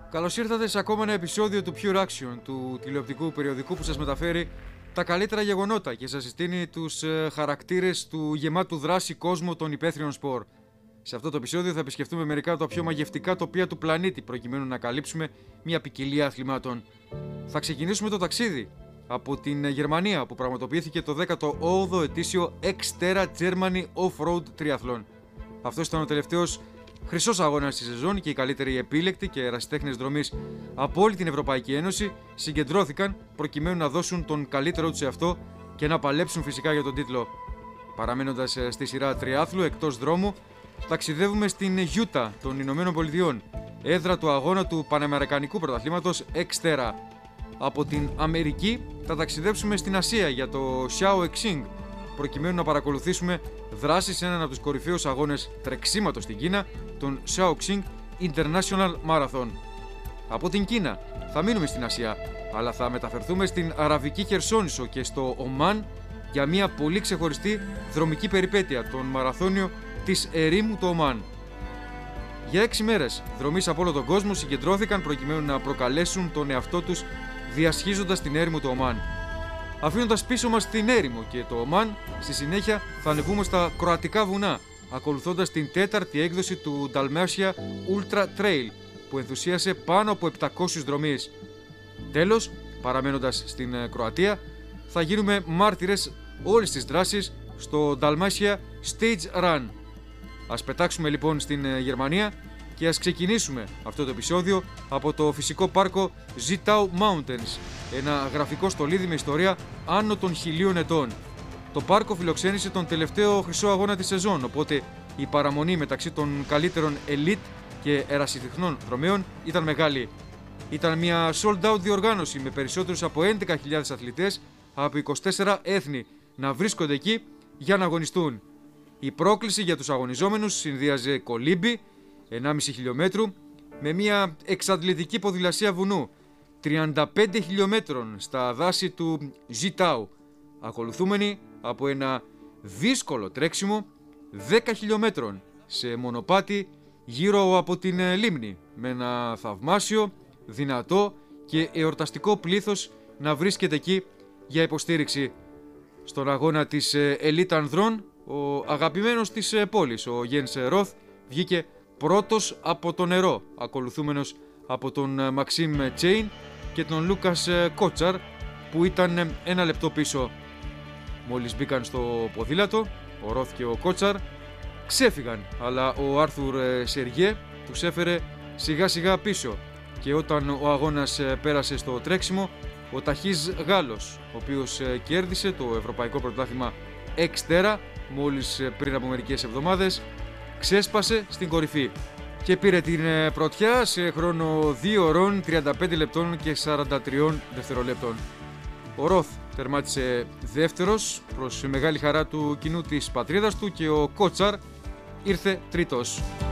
Καλώς ήρθατε σε ακόμα ένα επεισόδιο του Pure Action, του τηλεοπτικού περιοδικού που σας μεταφέρει τα καλύτερα γεγονότα και σας συστήνει τους χαρακτήρες του γεμάτου δράση κόσμου των υπαίθριων σπορ. Σε αυτό το επεισόδιο θα επισκεφτούμε μερικά από τα πιο μαγευτικά τοπία του πλανήτη προκειμένου να καλύψουμε μια ποικιλία αθλημάτων. Θα ξεκινήσουμε το ταξίδι από την Γερμανία που πραγματοποιήθηκε το 18ο ετήσιο Xterra Germany Off-Road Triathlon. Αυτός ήταν ο τελευταίος χρυσός αγώνας στη σεζόν και οι καλύτεροι επίλεκτοι και ερασιτέχνες δρομής από όλη την Ευρωπαϊκή Ένωση συγκεντρώθηκαν προκειμένου να δώσουν τον καλύτερό τους εαυτό και να παλέψουν φυσικά για τον τίτλο. Παραμένοντας στη σειρά τριάθλου εκτός δρόμου, ταξιδεύουμε στην Γιούτα των Ηνωμένων Πολιτειών, έδρα του αγώνα του Παναμερικανικού Πρωταθλήματος Xterra. Από την Αμερική θα ταξιδέψουμε στην Ασία για το Shaoxing, προκειμένου να παρακολουθήσουμε δράσεις σε έναν από τους κορυφαίους αγώνες τρεξίματος στην Κίνα, τον Shaoxing International Marathon. Από την Κίνα θα μείνουμε στην Ασία, αλλά θα μεταφερθούμε στην Αραβική Χερσόνησο και στο Ομάν για μια πολύ ξεχωριστή δρομική περιπέτεια, τον μαραθώνιο της ερήμου του Ομάν. Για 6 μέρες δρομείς από όλο τον κόσμο συγκεντρώθηκαν προκειμένου να προκαλέσουν τον εαυτό τους διασχίζοντας την έρημο του Ομάν. Αφήνοντας πίσω μας την έρημο και το Ομάν, στη συνέχεια θα ανεβούμε στα κροατικά βουνά, ακολουθώντας την 4η έκδοση του Dalmatia Ultra Trail, που ενθουσίασε πάνω από 700 δρομείς. Τέλος, παραμένοντας στην Κροατία, θα γίνουμε μάρτυρες όλης της δράσης στο Dalmatia Stage Run. Ας πετάξουμε λοιπόν στην Γερμανία και ας ξεκινήσουμε αυτό το επεισόδιο από το φυσικό πάρκο Zittau Mountains, ένα γραφικό στολίδι με ιστορία άνω των 1000 ετών. Το πάρκο φιλοξένησε τον τελευταίο χρυσό αγώνα της σεζόν, οπότε η παραμονή μεταξύ των καλύτερων elite και ερασιτεχνών δρομέων ήταν μεγάλη. Ήταν μια sold out διοργάνωση με περισσότερους από 11.000 αθλητές από 24 έθνη να βρίσκονται εκεί για να αγωνιστούν. Η πρόκληση για τους αγωνιζόμενους συνδύαζε κολύμπι 1,5 χιλιόμετρου με μια εξαντλητική ποδηλασία βουνού 35 χιλιόμετρων στα δάση του Ζιτάου, ακολουθούμενη από ένα δύσκολο τρέξιμο 10 χιλιόμετρων σε μονοπάτι γύρω από την λίμνη, με ένα θαυμάσιο, δυνατό και εορταστικό πλήθος να βρίσκεται εκεί για υποστήριξη. Στον αγώνα της ελίτ ανδρών, ο αγαπημένος της πόλης, ο Γιένς Ροθ, βγήκε πρώτος από το νερό, ακολουθούμενος από τον Μαξίμ Τσέιν και τον Λούκας Κότσαρ, που ήταν ένα λεπτό πίσω. Μόλις μπήκαν στο ποδήλατο, ο Ροθ και ο Κότσαρ ξέφυγαν, αλλά ο Άρθουρ Σεργέ τους έφερε σιγά σιγά πίσω, και όταν ο αγώνας πέρασε στο τρέξιμο, ο ταχύς Γάλλος, ο οποίος κέρδισε το Ευρωπαϊκό Πρωτάθλημα Xterra μόλις πριν από μερικές εβδομάδες, ξέσπασε στην κορυφή και πήρε την πρωτιά σε χρόνο 2 ώρων 35 λεπτών και 43 δευτερολέπτων. Ο Ροθ τερμάτισε δεύτερος προς μεγάλη χαρά του κοινού της πατρίδας του και ο Κότσαρ ήρθε τρίτος.